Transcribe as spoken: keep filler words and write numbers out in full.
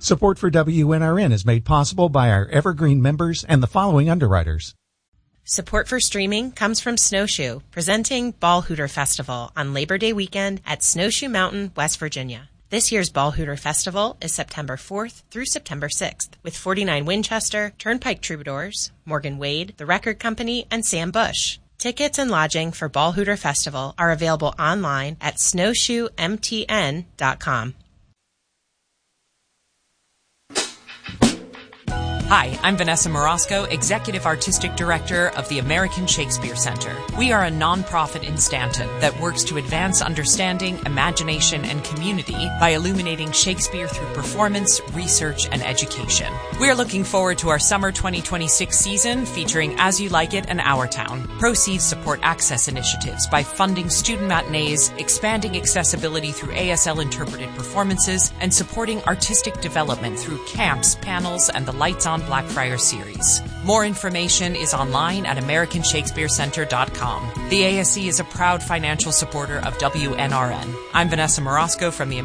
Support for W N R N is made possible by our Evergreen members and the following underwriters. Support for streaming comes from Snowshoe, presenting Ball Hooter Festival on Labor Day weekend at Snowshoe Mountain, West Virginia. This year's Ball Hooter Festival is September fourth through September sixth, with forty-nine Winchester, Turnpike Troubadours, Morgan Wade, The Record Company, and Sam Bush. Tickets and lodging for Ball Hooter Festival are available online at snowshoe m t n dot com. Hi, I'm Vanessa Morosco, Executive Artistic Director of the American Shakespeare Center. We are a nonprofit in Stanton that works to advance understanding, imagination, and community by illuminating Shakespeare through performance, research, and education. We're looking forward to our summer twenty twenty-six season featuring As You Like It and Our Town. Proceeds support access initiatives by funding student matinees, expanding accessibility through A S L interpreted performances, and supporting artistic development through camps, panels, and the Lights On Blackfriars series. More information is online at american shakespeare center dot com. The A S C is a proud financial supporter of W N R N. I'm Vanessa Morosco from the